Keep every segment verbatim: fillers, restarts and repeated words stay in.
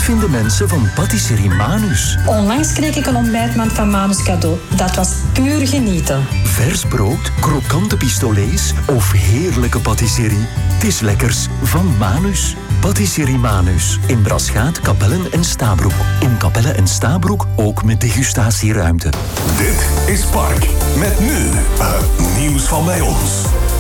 vinden mensen van Patisserie Manus. Onlangs kreeg ik een ontbijtmand van Manus cadeau. Dat was puur genieten. Vers brood, krokante pistolets of heerlijke patisserie. Het is lekkers van Manus. Patisserie Manus. In Braschaat, Capelle en Stabroek. In Capelle en Stabroek ook met degustatieruimte. Dit is Park. Met nu het nieuws van bij ons.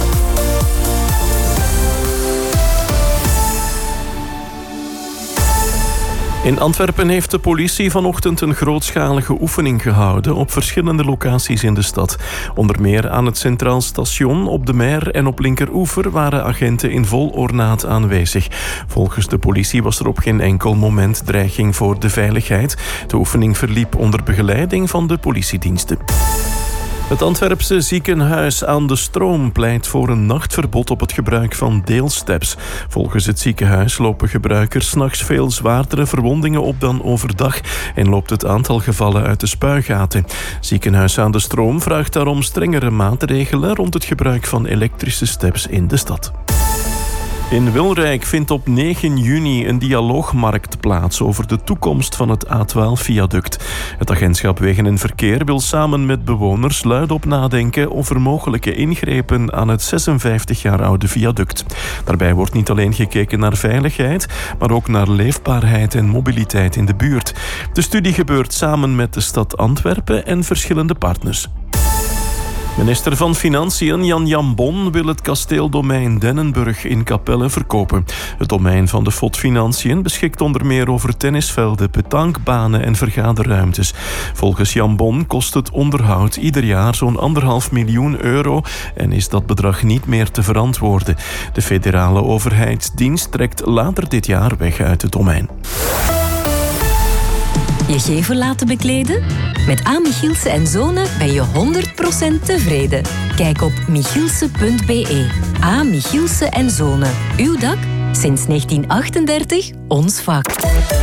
In Antwerpen heeft de politie vanochtend een grootschalige oefening gehouden op verschillende locaties in de stad. Onder meer aan het Centraal Station, op de Mer en op Linkeroever waren agenten in vol ornaat aanwezig. Volgens de politie was er op geen enkel moment dreiging voor de veiligheid. De oefening verliep onder begeleiding van de politiediensten. Het Antwerpse ziekenhuis aan de Stroom pleit voor een nachtverbod op het gebruik van deelsteps. Volgens het ziekenhuis lopen gebruikers 's nachts veel zwaardere verwondingen op dan overdag en loopt het aantal gevallen uit de spuigaten. Ziekenhuis aan de Stroom vraagt daarom strengere maatregelen rond het gebruik van elektrische steps in de stad. In Wilrijk vindt op negen juni een dialoogmarkt plaats over de toekomst van het A twaalf viaduct. Het agentschap Wegen en Verkeer wil samen met bewoners luidop nadenken over mogelijke ingrepen aan het zesenvijftig jaar oude viaduct. Daarbij wordt niet alleen gekeken naar veiligheid, maar ook naar leefbaarheid en mobiliteit in de buurt. De studie gebeurt samen met de stad Antwerpen en verschillende partners. Minister van Financiën Jan Jambon wil het kasteeldomein Dennenburg in Capelle verkopen. Het domein van de F O D Financiën beschikt onder meer over tennisvelden, petankbanen en vergaderruimtes. Volgens Jambon kost het onderhoud ieder jaar zo'n anderhalf miljoen euro en is dat bedrag niet meer te verantwoorden. De federale overheidsdienst trekt later dit jaar weg uit het domein. Je gevel laten bekleden? Met A. Michielsen en Zonen ben je honderd procent tevreden. Kijk op michielsen punt b e. A. Michielsen en Zonen. Uw dak? Sinds negentien achtendertig ons vak.